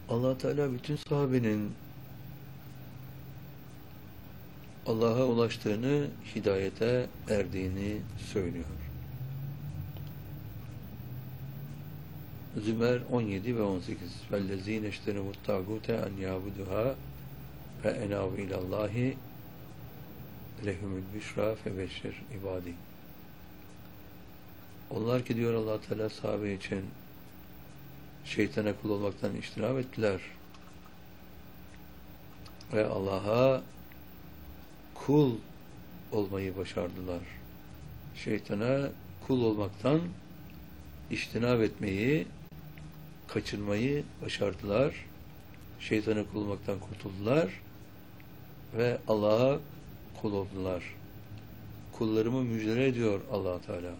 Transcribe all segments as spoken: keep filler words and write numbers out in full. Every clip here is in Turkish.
Allah Teala bütün sahabenin Allah'a ulaştığını, hidayete erdiğini söylüyor. Zümer on yedi ve on sekiz وَالَّذ۪ينَ اَشْتَنَبُوا الطَّاغُوتَ اَنْ يَعْبُدُهَا فَاَنَابُ اِلَى اللّٰهِ لَهُمُ الْبِشْرَى فَبَشِّرْ ibadi. Onlar ki diyor Allah Teala sahabe için şeytana kul olmaktan içtinab ettiler ve Allah'a kul olmayı başardılar. Şeytana kul olmaktan içtinab etmeyi, kaçınmayı başardılar. Şeytana kul olmaktan kurtuldular ve Allah'a kul oldular. Kullarımı müjdele ediyor Allah Teala.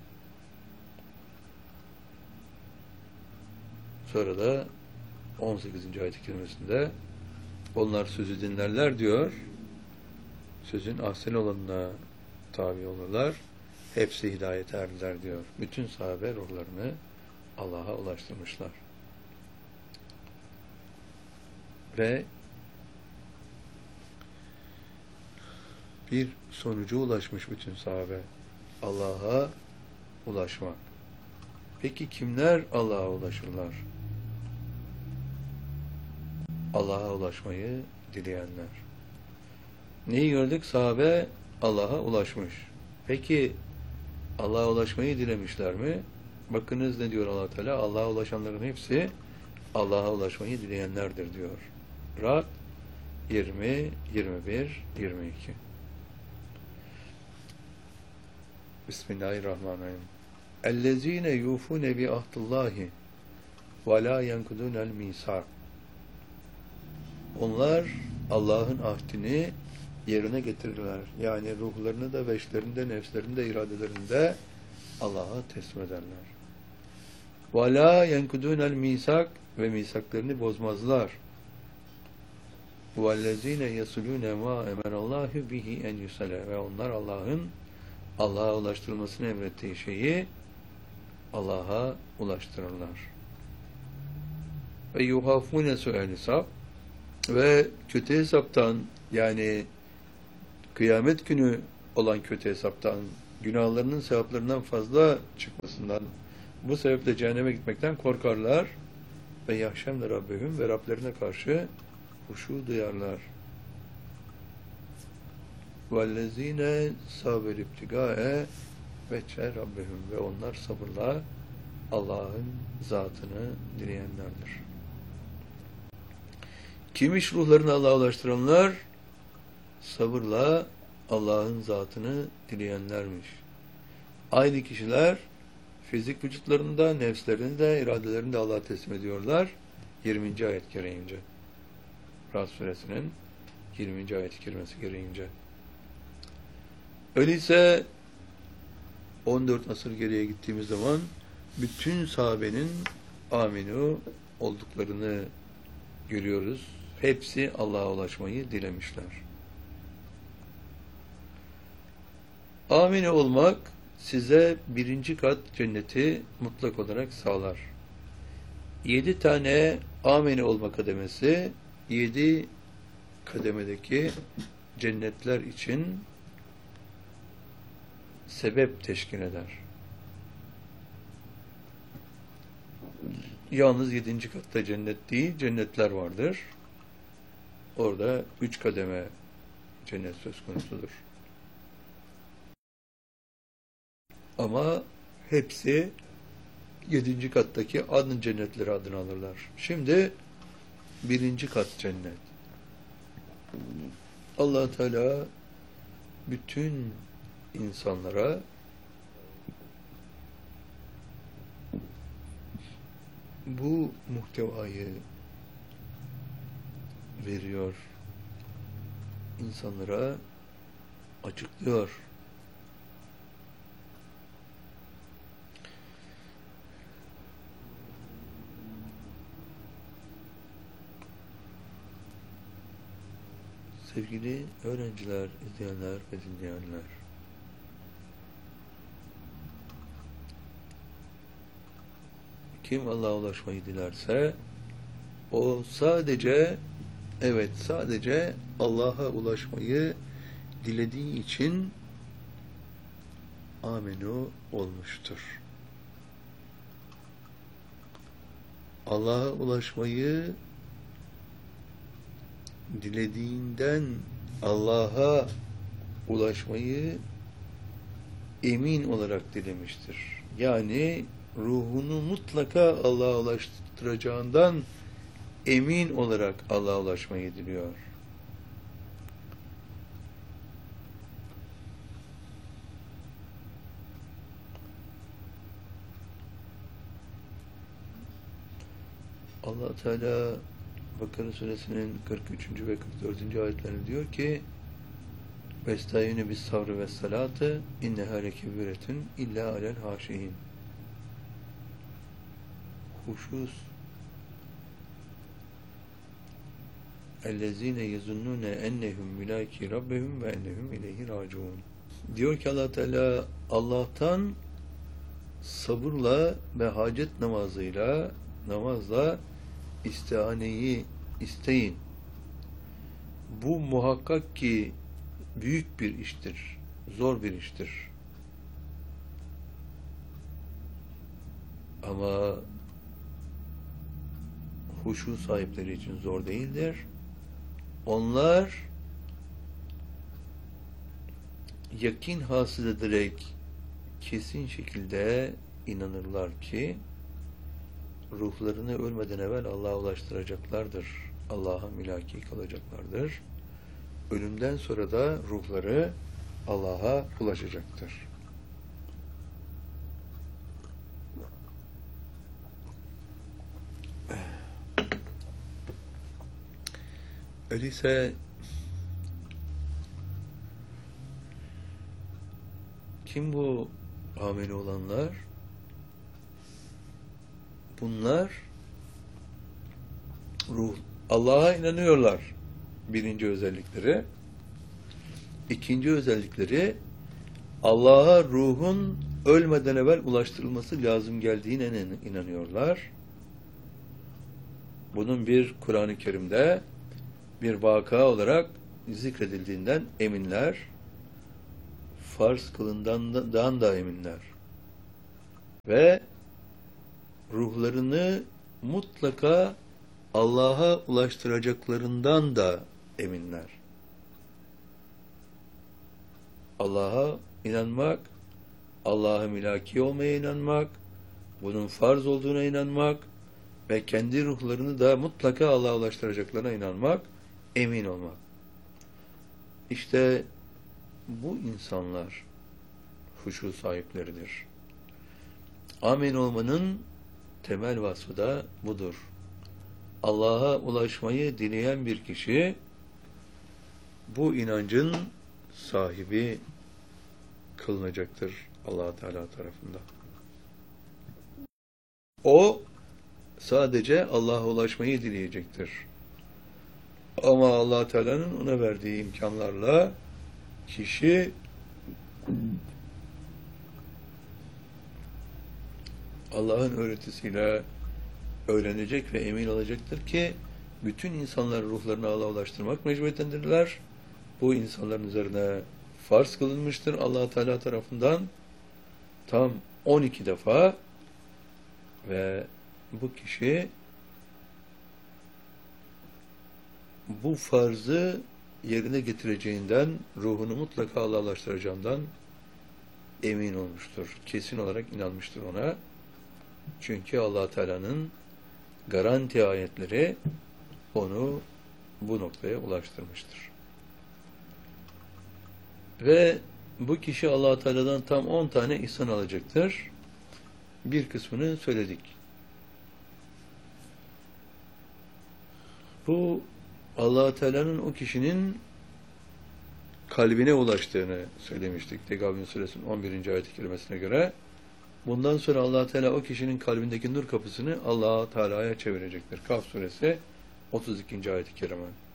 Sonra da on sekizinci ayet-i kerimesinde onlar sözü dinlerler diyor. Sözün ahsen olanına tabi olurlar. Hepsi hidayete erdiler diyor. Bütün sahabe ruhlarını Allah'a ulaştırmışlar. Ve bir sonuca ulaşmış bütün sahabe. Allah'a ulaşmak. Peki kimler Allah'a ulaşırlar? Allah'a ulaşmayı dileyenler. Neyi gördük? Sahabe Allah'a ulaşmış. Peki Allah'a ulaşmayı dilemişler mi? Bakınız ne diyor Allah Teala? Allah'a ulaşanların hepsi Allah'a ulaşmayı dileyenlerdir diyor. Ra'd yirmi, yirmi bir, yirmi iki. Bismillahirrahmanirrahim. اَلَّذ۪ينَ يُوفُونَ بِعَهْدِ اللّٰهِ وَلَا يَنْكُدُونَ الْمِيثَاقَ. Onlar Allah'ın ahdini yerine getirirler. Yani ruhlarını da, veçlerini de, nefslerini de, iradelerini de Allah'a teslim ederler. وَلَا يَنْكُدُونَ الْمِيثَاقَ ve misaklarını bozmazlar. وَالَّذ۪ينَ يَصُلُونَ مَا اَمَرَ اللّٰهُ بِهِ اَنْ يُسَلَى ve onlar Allah'ın Allah'a ulaştırılmasını emrettiği şeyi Allah'a ulaştırırlar. Ve yuhafune su'el hesap ve kötü hesaptan, yani kıyamet günü olan kötü hesaptan, günahlarının sevaplarından fazla çıkmasından, bu sebeple cehenneme gitmekten korkarlar ve yahşemle Rabbihim ve Rablerine karşı huşu duyarlar. وَالَّذ۪ينَ صَابِرِ ابْتِغَاءَ وَجْهَ Rabbihim ve onlar sabırla Allah'ın zatını dileyenlerdir. Kimmiş ruhlarını Allah'a ulaştıranlar? Sabırla Allah'ın zatını dileyenlermiş. Aynı kişiler fizik vücutlarında, nefslerini de, iradelerini de Allah'a teslim ediyorlar. yirminci ayet gereğince. Ra'd suresinin yirminci ayet kerimesi gereğince. Öyleyse on dört asır geriye gittiğimiz zaman bütün sahabenin aminu olduklarını görüyoruz. Hepsi Allah'a ulaşmayı dilemişler. Aminu olmak size birinci kat cenneti mutlak olarak sağlar. Yedi tane aminu olma kademesi, yedi kademedeki cennetler için sebep teşkil eder. Yalnız yedinci katta cennet değil, cennetler vardır. Orada üç kademe cennet söz konusudur. Ama hepsi yedinci kattaki adın cennetleri adını alırlar. Şimdi birinci kat cennet. Allah Teala bütün insanlara bu muhtevayı veriyor. İnsanlara açıklıyor. Sevgili öğrenciler, izleyenler ve dinleyenler, kim Allah'a ulaşmayı dilerse O sadece, evet sadece Allah'a ulaşmayı dilediği için amenu olmuştur. Allah'a ulaşmayı dilediğinden Allah'a ulaşmayı emin olarak dilemiştir. Yani ruhunu mutlaka Allah'a ulaştıracağından emin olarak Allah'a ulaşmayı diliyor. Allah Teala Bakara suresinin kırk üçüncü ve kırk dördüncü ayetlerinde diyor ki Vestayinu bis sabrı ve salatı inneha lekebiretun illa alel haşiyin. Huşus ellezine yezunnune ennehum mülaki rabbehum ve ennehum ileyhi raciun. Diyor ki Allah Teala Allah'tan sabırla ve hacet namazıyla namazla istihaneyi isteyin. Bu muhakkak ki büyük bir iştir, zor bir iştir. Ama huşu sahipleri için zor değildir. Onlar yakin hasıl ederek kesin şekilde inanırlar ki ruhlarını ölmeden evvel Allah'a ulaştıracaklardır. Allah'a mülaki kalacaklardır. Ölümden sonra da ruhları Allah'a ulaşacaktır. Öyleyse kim bu ameli olanlar? Bunlar ruh Allah'a inanıyorlar. Birinci özellikleri. İkinci özellikleri Allah'a ruhun ölmeden evvel ulaştırılması lazım geldiğine inanıyorlar. Bunun bir Kur'an-ı Kerim'de bir vaka olarak zikredildiğinden eminler. Farz kılından da eminler. Ve ruhlarını mutlaka Allah'a ulaştıracaklarından da eminler. Allah'a inanmak, Allah'a mülaki olmaya inanmak, bunun farz olduğuna inanmak ve kendi ruhlarını da mutlaka Allah'a ulaştıracaklarına inanmak, emin olmak. İşte bu insanlar huşu sahipleridir. Amin olmanın temel vasfı da budur. Allah'a ulaşmayı dileyen bir kişi bu inancın sahibi kılınacaktır Allah Teala tarafından. O sadece Allah'a ulaşmayı dileyecektir. Ama Allah Teala'nın ona verdiği imkanlarla kişi Allah'ın öğretisiyle öğrenecek ve emin olacaktır ki bütün insanlar ruhlarını Allah'a ulaştırmak mecburiyetindedirler. Bu insanların üzerine farz kılınmıştır Allah Teala tarafından tam on iki defa ve bu kişi bu farzı yerine getireceğinden, ruhunu mutlaka Allah'a ulaştıracağından emin olmuştur. Kesin olarak inanmıştır ona. Çünkü Allah Teala'nın garanti ayetleri onu bu noktaya ulaştırmıştır. Ve bu kişi Allah Teala'dan tam on tane ihsan alacaktır. Bir kısmını söyledik. Bu Allah Teala'nın o kişinin kalbine ulaştığını söylemiştik. Tegabün suresinin on birinci ayet-i kerimesine göre. Bundan sonra Allah Teala o kişinin kalbindeki nur kapısını Allah Teala'ya çevirecektir. Kaf suresi otuz ikinci ayet-i kerime.